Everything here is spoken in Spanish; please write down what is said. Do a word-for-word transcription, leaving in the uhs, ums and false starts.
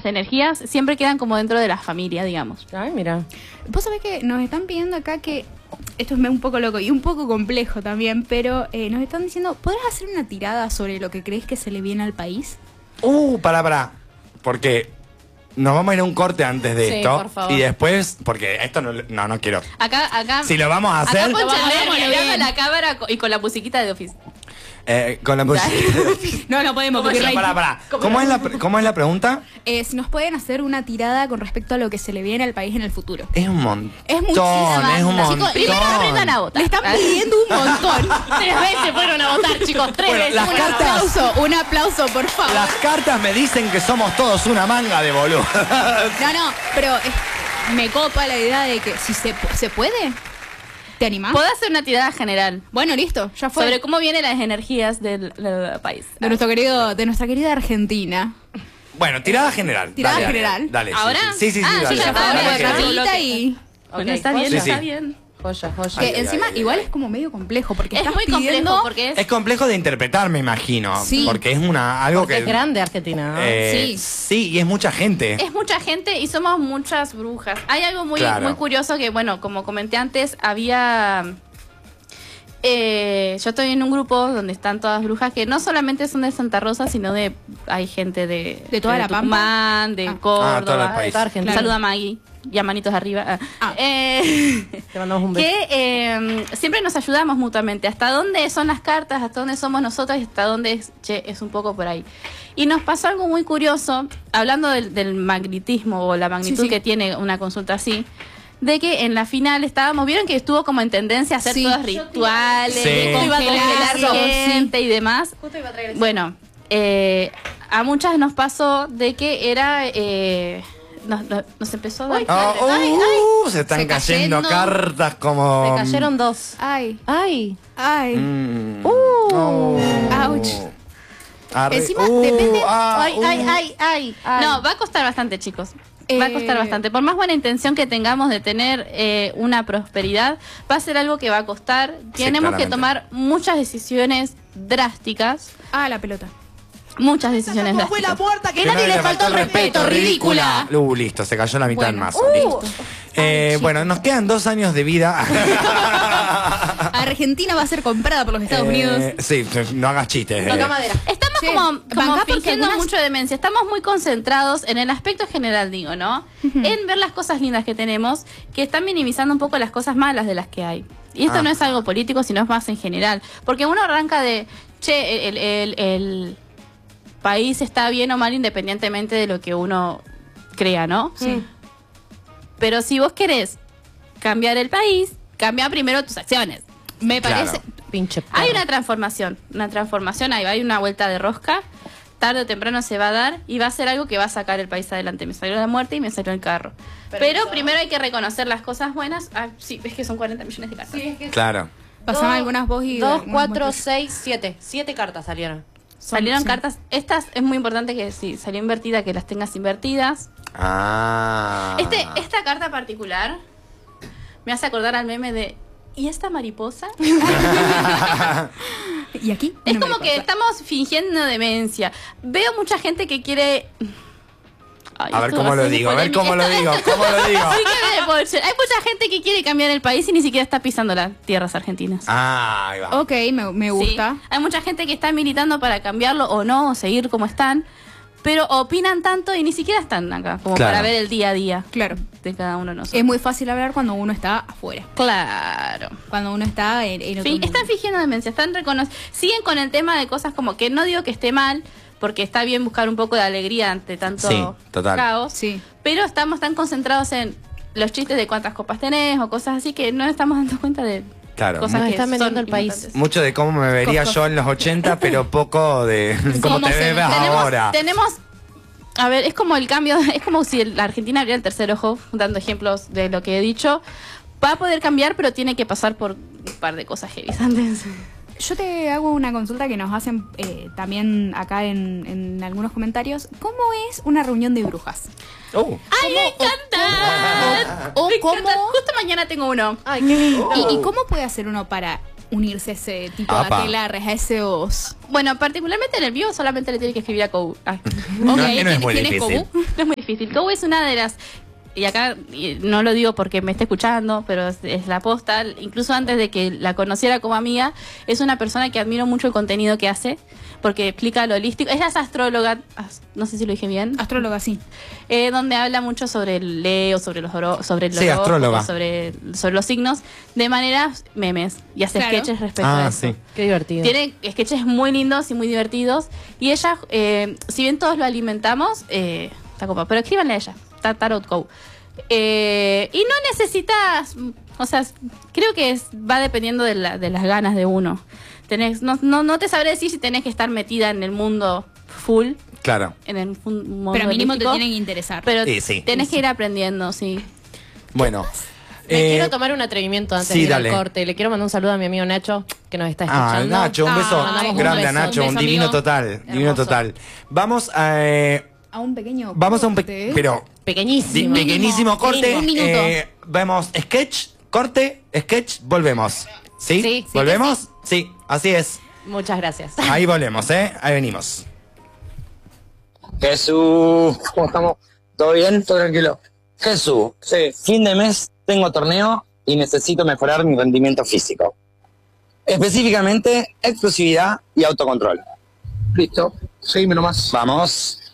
las energías siempre quedan como dentro de la familia, digamos. Ay, mira. Vos sabés que nos están pidiendo acá que... Esto es un poco loco y un poco complejo también, pero eh, nos están diciendo, ¿podrás hacer una tirada sobre lo que crees que se le viene al país? Uh, pará, pará. Porque nos vamos a ir a un corte antes de Sí, esto. por favor. Y después, porque esto no, no, no quiero. Acá, acá... Si lo vamos a hacer... Acá Poncho Lo vamos a Ler hacer mirando bien. la cámara co- y con la musiquita de Office. Eh, con la posibilidad. No, no podemos, porque Pará, pará. ¿Cómo es la, pre- ¿Cómo es la pregunta? eh, si nos pueden hacer una tirada con respecto a lo que se le viene al país en el futuro. Es un montón. Es muchísima Es un banda. montón. Chicos, primero aprendan a votar. Le están pidiendo un montón. Tres veces fueron a votar, chicos. Tres Bueno, veces. las Un cartas- aplauso, un aplauso, por favor. Las cartas me dicen que somos todos una manga de boludo. No, no, pero eh, me copa la idea de que si se, se puede, ¿te animás? Puedo hacer una tirada general Bueno, listo, ya fue. sobre cómo vienen las energías del, del país. de nuestro querido, de nuestra querida Argentina. Bueno, tirada general. Tirada Dale, general. Dale, dale, ¿Ahora? Sí, sí, sí. Ah, sí, yo dale, ya dale, estaba dale, hablando de dale. Raúl. rapidita y... Bueno, Ok, está bien, sí, está sí. bien. Joya, joya. Que Ay, ay, encima ay, ay, igual ay. es como medio complejo, porque Es estás muy pidiendo... complejo porque es... Es complejo de interpretar, me imagino. Sí. Porque es una algo Porque que. es grande Argentina, ¿no? eh, Sí. Sí, y es mucha gente. Es mucha gente y somos muchas brujas. Hay algo muy, Claro. muy curioso que, bueno, como comenté antes, había... eh, yo estoy en un grupo donde están todas brujas que no solamente son de Santa Rosa, sino de... Hay gente de... ¿De toda la Pampa? Tucumán, de Ah. Ah, todo el Córdoba. país. de toda Argentina. Saluda a Maggie y a manitos arriba. Ah. Ah. Eh, Te mandamos un beso. que eh, siempre nos ayudamos mutuamente. Hasta dónde son las cartas, hasta dónde somos nosotras y hasta dónde es, che, es un poco por ahí. Y nos pasó algo muy curioso, hablando del, del magnetismo o la magnitud Sí, sí. que tiene una consulta así, de que en la final estábamos, vieron que estuvo como en tendencia a hacer Sí. todos rituales, Sí. y iba a congelar Congelarlo, gente y demás. Bueno, eh, a muchas nos pasó de que era... eh, nos, nos- nos empezó a dar... Ah, uh, Ay, ay. se están Se cayendo cayendo. cartas como. Me cayeron dos. Ay, Ay. ay. Mm. Uh. Oh. Ouch. Arre- Encima, uh, depende- ah, Ay, uh. ay, ay, ay, Ay. No, va a costar bastante, chicos. Va a Eh, costar bastante. Por más buena intención que tengamos de tener eh, una prosperidad, va a ser algo que va a costar. Tenemos que claramente. tomar muchas decisiones drásticas. Ah, la pelota. Muchas decisiones drásticas. puerta Que nadie le faltó el respeto, ridícula. Uh, listo, se cayó la mitad del Bueno. mazo. Uh. listo. Eh, bueno, nos quedan dos años de vida. Argentina va a ser comprada por los Estados Eh, Unidos. Sí, no hagas chistes. Toca eh. madera. Estamos Sí, como, como bancá porque fingiendo algunas- mucho demencia. Estamos muy concentrados en el aspecto general, digo, ¿no? En ver las cosas lindas que tenemos, que están minimizando un poco las cosas malas de las que hay. Y esto Ah. no es algo político, sino es más en general. Porque uno arranca de, che, el, el- el país está bien o mal independientemente de lo que uno crea, ¿no? Sí. Pero si vos querés cambiar el país, cambia primero tus acciones. Me Claro. parece... Pinche perro. Hay una transformación, una transformación, ahí va, hay una vuelta de rosca, tarde o temprano se va a dar y va a ser algo que va a sacar el país adelante. Me salió la muerte y me salió el carro. Pero primero hay que reconocer las cosas buenas. Ah, sí, es que son cuarenta millones de cartas. Claro. Pasaron Dos- algunas vos y... Dos, algunas cuatro, muestras. seis, siete. Siete cartas salieron. Salieron sí. cartas, estas es muy importante que si salió invertida, que las tengas invertidas. Ah. Este, esta carta particular me hace acordar al meme de ¿y esta mariposa? ¿Y aquí? Es No me como que importa. estamos fingiendo demencia. Veo mucha gente que quiere... Ay, A ver esto cómo va a lo ser digo, a ver polémico. cómo lo Esto- digo, cómo lo digo. Sí que me puedo decir. Hay mucha gente que quiere cambiar el país y ni siquiera está pisando las tierras argentinas. Ah, ahí va. Ok, me, me Sí. gusta. Hay mucha gente que está militando para cambiarlo o no, o seguir como están, pero opinan tanto y ni siquiera están acá, como Claro. para ver el día a día Claro. de cada uno de nosotros. Es muy fácil hablar cuando uno está afuera. Claro. Cuando uno está en, en otro Fin- mundo. están fingiendo demencia, están recono- siguen con el tema de cosas como que no digo que esté mal, porque está bien buscar un poco de alegría ante tanto Sí, total. caos, Sí. pero estamos tan concentrados en los chistes de cuántas copas tenés o cosas así que no nos estamos dando cuenta de Claro. cosas Nos que están vendiendo son el país. importantes. Mucho de cómo me vería Cosas. yo en los ochenta, pero poco de cómo Cómo te se- ves tenemos, ahora. tenemos a ver, es como el cambio, es como si la Argentina abriera el tercer ojo, dando ejemplos de lo que he dicho. Va a poder cambiar, pero tiene que pasar por un par de cosas heavy antes. Yo te hago una consulta que nos hacen eh, también acá en, en algunos comentarios. ¿Cómo es una reunión de brujas? Oh. ¡Ay, me encanta! o Me cómo- encanta. Justo mañana tengo uno. Ay, qué lindo. ¿Y, y cómo puede hacer uno para unirse a ese tipo Apa. de aquelarres, a esos... Bueno, particularmente en el vivo solamente le tiene que escribir a Kobu. Ah. No, Ok, no es ¿quién- muy quién es difícil. Kobu? No es muy difícil. Kobu es una de las... Y acá y no lo digo porque me esté escuchando, pero es, es la posta. Incluso antes de que la conociera como amiga, es una persona que admiro mucho el contenido que hace, porque explica lo holístico. Ella es astróloga, no sé si lo dije bien, Astróloga, sí. eh, donde habla mucho sobre el Leo, sobre los oro, sobre el Sí, horóscopo, astróloga. sobre, sobre los signos, de maneras memes, y hace Claro. sketches respecto Ah, a eso. sí. Qué divertido. Tiene sketches muy lindos y muy divertidos. Y ella, eh, si bien todos lo alimentamos, eh, está copado. Pero escríbanle a ella, Ta- Tarot Co. Eh, y no necesitas, o sea, creo que es- va dependiendo de, la- de las ganas de uno. Tenés, no, no, no te sabré decir si tenés que estar metida en el mundo full, Claro. en el fun- mundo Pero mínimo te holístico, tienen que interesar. pero Sí, sí. tenés que ir aprendiendo, sí. Bueno. Me eh, quiero tomar un atrevimiento antes sí, de ir dale. al corte. Le quiero mandar un saludo a mi amigo Nacho, que nos está Ah, escuchando. Nacho, un Ah, beso mandamos un grande a beso, Nacho, un un beso, divino amigo. total, divino Hermoso. total. Vamos a eh, A un pequeño vamos a un corte. pe pero di- Pequeñísimo. pequeñísimo corte. Un minuto. eh, vemos sketch, corte, sketch, volvemos. ¿Sí? Sí, sí, ¿Volvemos? Sí, así es. Muchas gracias. Ahí volvemos, ¿eh? Ahí venimos. Jesús, ¿cómo estamos? ¿Todo bien? ¿Todo tranquilo? Jesús, sí. Fin de mes tengo torneo y necesito mejorar mi rendimiento físico. Específicamente, explosividad y autocontrol. Listo, seguime nomás. Vamos.